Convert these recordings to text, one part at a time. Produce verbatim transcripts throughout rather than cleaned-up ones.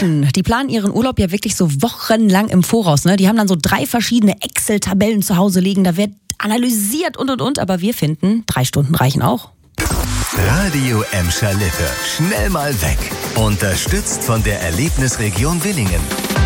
Menschen, die planen ihren Urlaub ja wirklich so wochenlang im Voraus. Ne? Die haben dann so drei verschiedene Excel-Tabellen zu Hause liegen. Da wird analysiert und und und. Aber wir finden, drei Stunden reichen auch. Radio Emscher Lippe. Schnell mal weg. Unterstützt von der Erlebnisregion Willingen.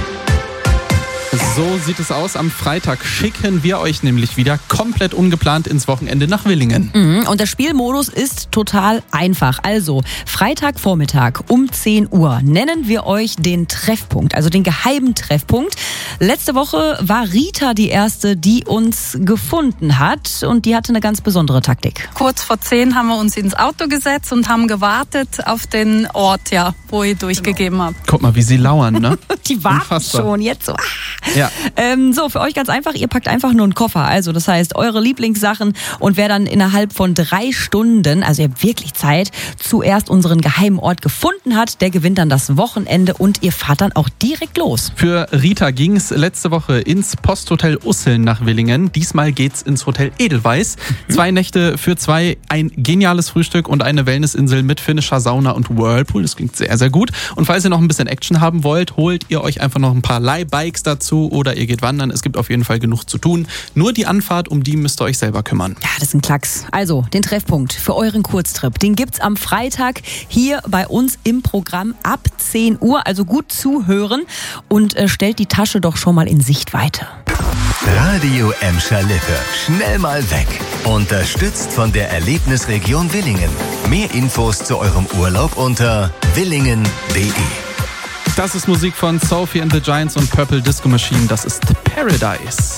So sieht es aus. Am Freitag schicken wir euch nämlich wieder komplett ungeplant ins Wochenende nach Willingen. Mhm. Und der Spielmodus ist total einfach. Also Freitagvormittag um zehn Uhr nennen wir euch den Treffpunkt, also den geheimen Treffpunkt. Letzte Woche war Rita die Erste, die uns gefunden hat, und die hatte eine ganz besondere Taktik. Kurz vor zehn haben wir uns ins Auto gesetzt und haben gewartet auf den Ort, ja, wo ihr durchgegeben habt. Guck mal, wie sie lauern, ne? Die warten Unfassbar. schon jetzt so. Ja. Ähm, so, für euch ganz einfach, ihr packt einfach nur einen Koffer. Also das heißt, eure Lieblingssachen, und wer dann innerhalb von drei Stunden, also ihr habt wirklich Zeit, zuerst unseren geheimen Ort gefunden hat, der gewinnt dann das Wochenende und ihr fahrt dann auch direkt los. Für Rita ging es letzte Woche ins Posthotel Usseln nach Willingen. Diesmal geht's ins Hotel Edelweiss. Mhm. Zwei Nächte für zwei, ein geniales Frühstück und eine Wellnessinsel mit finnischer Sauna und Whirlpool. Das klingt sehr, sehr gut. Und falls ihr noch ein bisschen Action haben wollt, holt ihr euch einfach noch ein paar Leihbikes dazu oder ihr geht wandern. Es gibt auf jeden Fall genug zu tun. Nur die Anfahrt, um die müsst ihr euch selber kümmern. Ja, das ist ein Klacks. Also, den Treffpunkt für euren Kurztrip, den gibt's am Freitag hier bei uns im Programm ab zehn Uhr. Also gut zuhören und äh, stellt die Tasche doch schon mal in Sichtweite. Radio Emscher Lippe. Schnell mal weg. Unterstützt von der Erlebnisregion Willingen. Mehr Infos zu eurem Urlaub unter willingen punkt de. Das ist Musik von Sophie and the Giants und Purple Disco Machine. Das ist Paradise.